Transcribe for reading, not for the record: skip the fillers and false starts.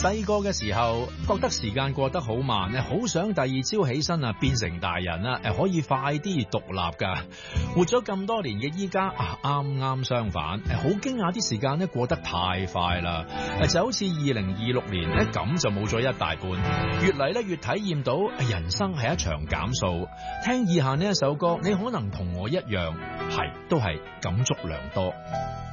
細個嘅時候覺得時間過得好慢咧，好想第二朝起身啊變成大人啦，可以快啲獨立噶。活咗咁多年嘅依家啊，啱啱相反，好驚訝啲時間咧過得太快啦。就好似2026年咧咁就冇咗一大半，越嚟咧越體驗到人生係一場減數。聽以下呢一首歌，你可能同我一樣，都係感觸良多。